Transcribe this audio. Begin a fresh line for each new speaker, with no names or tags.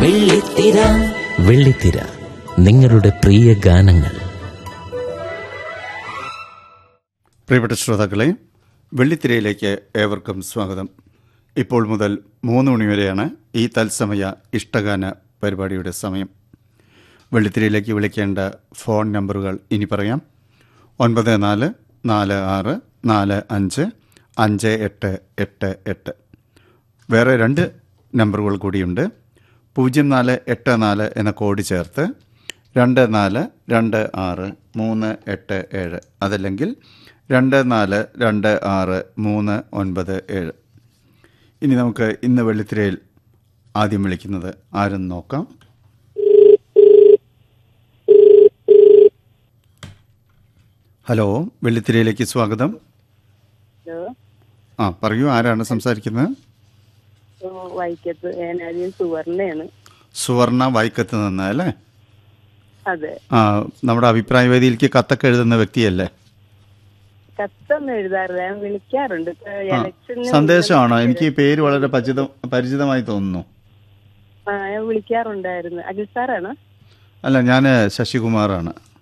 വെള്ളിത്തിര. വെള്ളിത്തിര, നിങ്ങളുടെ പ്രിയ ഗാനങ്ങൾ.
പ്രിയപ്പെട്ട ശ്രോതാക്കളെ, വെള്ളിത്തിരയിലേക്ക് ഏവർക്കും സ്വാഗതം. ഇപ്പോൾ മുതൽ 3 മണിവരെയാണ് ഈ തത്സമയ ഇഷ്ടഗാന പരിപാടിയുടെ സമയം. വെള്ളിത്തിരയിലേക്ക് വിളിക്കേണ്ട ഫോൺ നമ്പറുകൾ ഇനി പറയാം. 9446455888. വേറെ 2 നമ്പറുകൾ കൂടിയുണ്ട്. 0484 എന്ന കോഡ് ചേർത്ത് 2426 അതല്ലെങ്കിൽ 2426 ഇനി നമുക്ക് ഇന്ന് വെള്ളിത്തിരയിൽ ആദ്യം വിളിക്കുന്നത് ആരെന്ന് നോക്കാം. ഹലോ, വെള്ളിത്തിരയിലേക്ക് സ്വാഗതം. പറയൂ, ആരാണ് സംസാരിക്കുന്നത്? സുവർണ വൈക്കത്ത് നിന്ന് അല്ലേ?
അതെ.
നമ്മുടെ അഭിപ്രായ വേദിയിലേക്ക് കത്തൊക്കെ എഴുതുന്ന വ്യക്തിയല്ലേ?
കത്തൊന്നും എഴുതാറില്ല, ഞാൻ വിളിക്കാറുണ്ട്.
സന്ദേശമാണോ? എനിക്ക് ഈ പേര് വളരെ പരിചിതമായി തോന്നുന്നു.
ഞാൻ വിളിക്കാറുണ്ടായിരുന്നു. അഖിൽ സാറാണ്?
അല്ല, ഞാൻ ശശികുമാറാണ്.